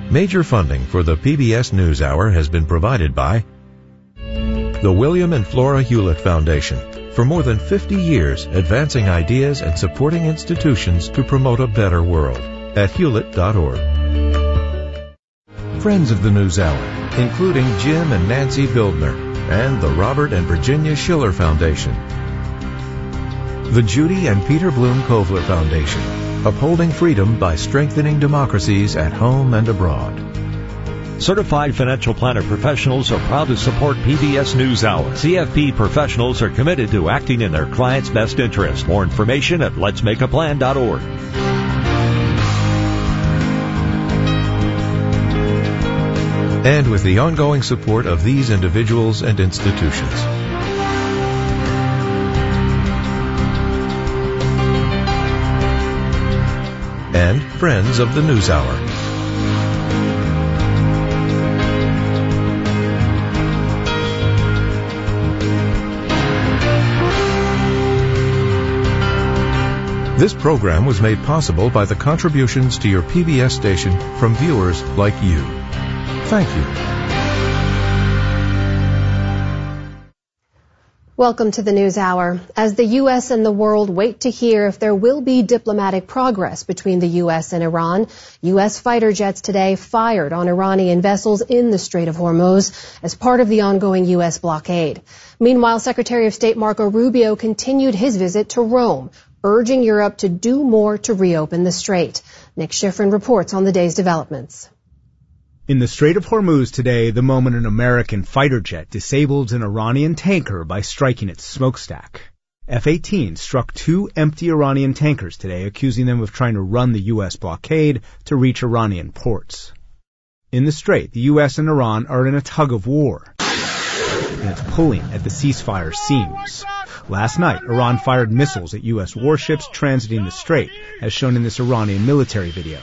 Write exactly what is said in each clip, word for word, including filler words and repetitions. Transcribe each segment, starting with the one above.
Major funding for the P B S NewsHour has been provided by the William and Flora Hewlett Foundation. For more than fifty years, advancing ideas and supporting institutions to promote a better world at hewlett dot org. Friends of the NewsHour, including Jim and Nancy Bildner, and the Robert and Virginia Schiller Foundation. The Judy and Peter Bloom Kovler Foundation, upholding freedom by strengthening democracies at home and abroad. Certified financial planner professionals are proud to support P B S NewsHour. C F P professionals are committed to acting in their clients' best interest. More information at lets make a plan dot org. And with the ongoing support of these individuals and institutions. And friends of the NewsHour. This program was made possible by the contributions to your P B S station from viewers like you. Thank you. Welcome to the NewsHour. As the U S and the world wait to hear if there will be diplomatic progress between the U S and Iran, U S fighter jets today fired on Iranian vessels in the Strait of Hormuz as part of the ongoing U S blockade. Meanwhile, Secretary of State Marco Rubio continued his visit to Rome, urging Europe to do more to reopen the strait. Nick Schifrin reports on the day's developments. In the Strait of Hormuz today, the moment an American fighter jet disabled an Iranian tanker by striking its smokestack. F eighteen struck two empty Iranian tankers today, accusing them of trying to run the U S blockade to reach Iranian ports. In the strait, the U S and Iran are in a tug of war, and it's pulling at the ceasefire seams. Last night, Iran fired missiles at U S warships transiting the strait, as shown in this Iranian military video.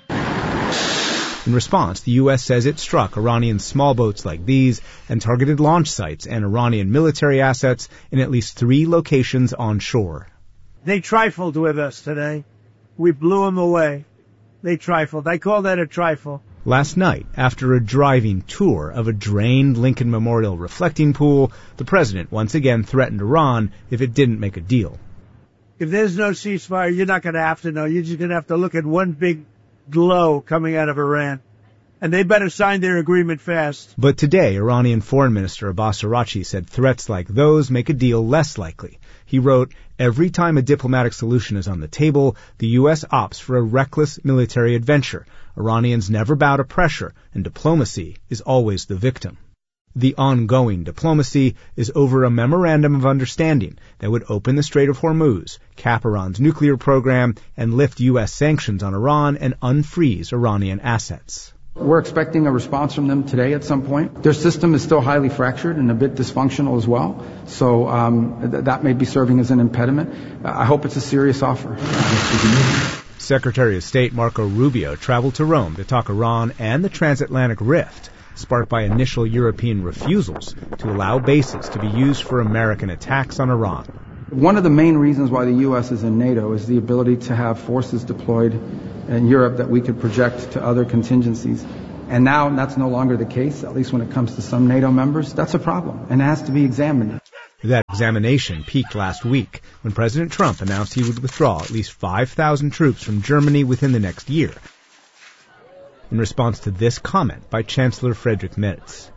In response, the U S says it struck Iranian small boats like these and targeted launch sites and Iranian military assets in at least three locations on shore. They trifled with us today. We blew them away. They trifled. I call that a trifle. Last night, after a driving tour of a drained Lincoln Memorial reflecting pool, the president once again threatened Iran if it didn't make a deal. If there's no ceasefire, you're not going to have to know. You're just going to have to look at one big glow coming out of Iran. And they better sign their agreement fast. But today, Iranian Foreign Minister Abbas Araghchi said threats like those make a deal less likely. He wrote, "Every time a diplomatic solution is on the table, the U S opts for a reckless military adventure. Iranians never bow to pressure, and diplomacy is always the victim." The ongoing diplomacy is over a memorandum of understanding that would open the Strait of Hormuz, cap Iran's nuclear program, and lift U S sanctions on Iran and unfreeze Iranian assets. We're expecting a response from them today at some point. Their system is still highly fractured and a bit dysfunctional as well, so um, th- that may be serving as an impediment. Uh, I hope it's a serious offer. Secretary of State Marco Rubio traveled to Rome to talk Iran and the transatlantic rift, sparked by initial European refusals to allow bases to be used for American attacks on Iran. One of the main reasons why the U S is in NATO is the ability to have forces deployed in Europe that we could project to other contingencies. And now that's no longer the case, at least when it comes to some NATO members. That's a problem, and it has to be examined. That examination peaked last week when President Trump announced he would withdraw at least five thousand troops from Germany within the next year, in response to this comment by Chancellor Friedrich Merz.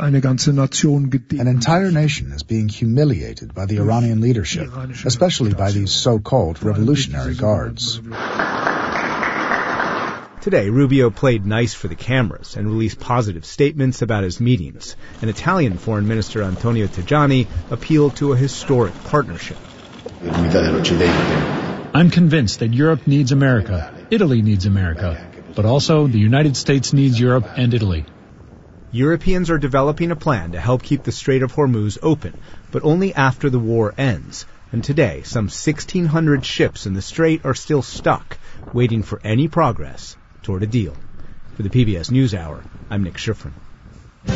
An entire nation is being humiliated by the Iranian leadership, especially by these so-called revolutionary guards. Today, Rubio played nice for the cameras and released positive statements about his meetings. And Italian Foreign Minister Antonio Tajani appealed to a historic partnership. I'm convinced that Europe needs America, Italy needs America, but also the United States needs Europe and Italy. Europeans are developing a plan to help keep the Strait of Hormuz open, but only after the war ends. And today, some sixteen hundred ships in the strait are still stuck, waiting for any progress toward a deal. For the P B S NewsHour, I'm Nick Schifrin.